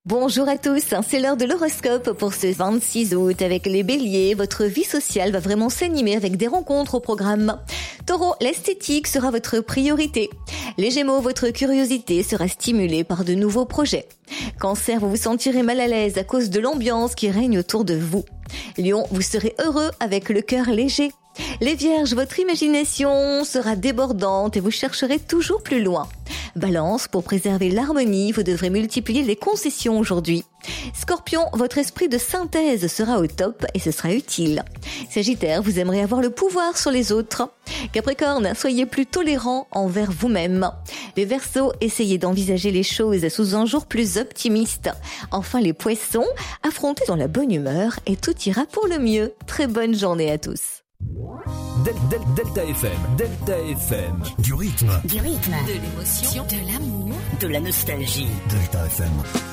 Bonjour à tous, c'est l'heure de l'horoscope pour ce 26 août. Avec les béliers, votre vie sociale va vraiment s'animer avec des rencontres au programme. Taureau, l'esthétique sera votre priorité. Les Gémeaux, votre curiosité sera stimulée par de nouveaux projets. Cancer, vous vous sentirez mal à l'aise à cause de l'ambiance qui règne autour de vous. Lion, vous serez heureux avec le cœur léger. Les Vierges, votre imagination sera débordante et vous chercherez toujours plus loin. Balance, pour préserver l'harmonie, vous devrez multiplier les concessions aujourd'hui. Scorpion, votre esprit de synthèse sera au top et ce sera utile. Sagittaire, vous aimerez avoir le pouvoir sur les autres. Capricorne, soyez plus tolérant envers vous-même. Les Verseaux, essayez d'envisager les choses sous un jour plus optimiste. Enfin les Poissons, affrontez dans la bonne humeur et tout ira pour le mieux. Très bonne journée à tous. Delta FM. Du rythme. De l'émotion. De l'amour. De la nostalgie. Delta FM.